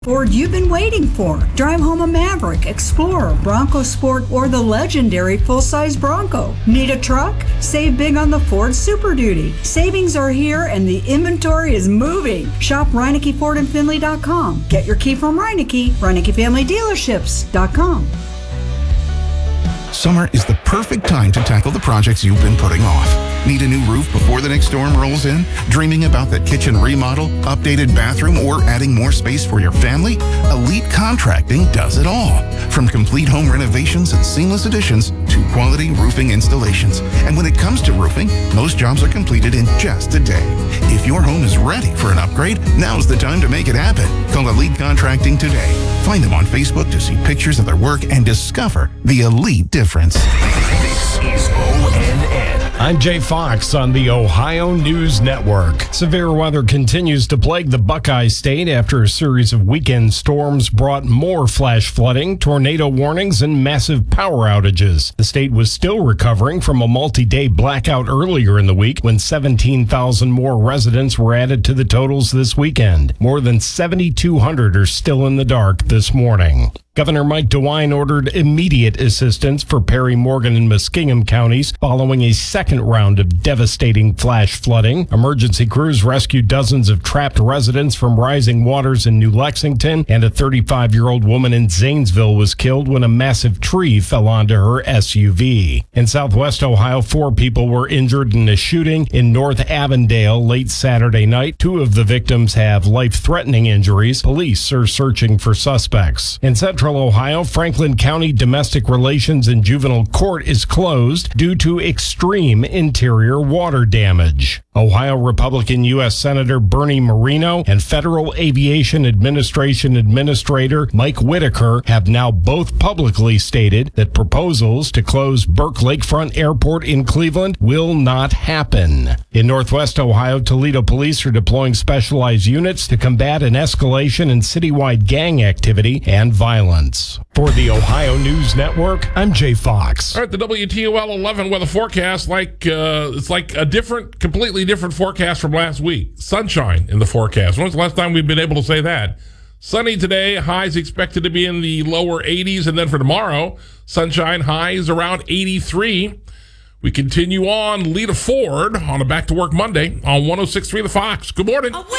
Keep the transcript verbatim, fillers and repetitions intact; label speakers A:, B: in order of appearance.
A: Ford you've been waiting for. Drive home a Maverick, Explorer, Bronco Sport, or the legendary full-size Bronco. Need a truck? Save big on the Ford Super Duty. Savings are here and the inventory is moving. Shop Reineke Ford and Finley dot com. Get your key from Reineke, Reineke Family Dealerships dot com.
B: Summer is the perfect time to tackle the projects you've been putting off. Need a new roof before the next storm rolls in? Dreaming about that kitchen remodel, updated bathroom, or adding more space for your family? Elite Contracting does it all. From complete home renovations and seamless additions to quality roofing installations. And when it comes to roofing, most jobs are completed in just a day. If your home is ready for an upgrade, now's the time to make it happen. Call Elite Contracting today. Find them on Facebook to see pictures of their work and discover the elite difference.
C: This is O N N.
D: I'm Jay Fox on the Ohio News Network. Severe weather continues to plague the Buckeye State after a series of weekend storms brought more flash flooding, tornado warnings, and massive power outages. The state was still recovering from a multi-day blackout earlier in the week when seventeen thousand more residents were added to the totals this weekend. More than seventy-two hundred are still in the dark this morning. Governor Mike DeWine ordered immediate assistance for Perry, Morgan, and Muskingum counties following a second round of devastating flash flooding. Emergency crews rescued dozens of trapped residents from rising waters in New Lexington, and a thirty-five-year-old woman in Zanesville was killed when a massive tree fell onto her S U V. In Southwest Ohio, four people were injured in a shooting in North Avondale late Saturday night. Two of the victims have life-threatening injuries. Police are searching for suspects. In Central Ohio, Franklin County Domestic Relations and Juvenile Court is closed due to extreme interior water damage. Ohio Republican U S Senator Bernie Moreno and Federal Aviation Administration Administrator Mike Whitaker have now both publicly stated that proposals to close Burke Lakefront Airport in Cleveland will not happen. In Northwest Ohio, Toledo police are deploying specialized units to combat an escalation in citywide gang activity and violence. For the Ohio News Network, I'm Jay Fox.
E: All right, the W T O L eleven weather forecast, like uh, it's like a different, completely different forecast from last week. Sunshine in the forecast. When's the last time we've been able to say that? Sunny today, highs expected to be in the lower eighties, and then for tomorrow, sunshine, highs around eighty-three. We continue on. Lita Ford on a Back to Work Monday on one oh six point three The Fox. Good morning.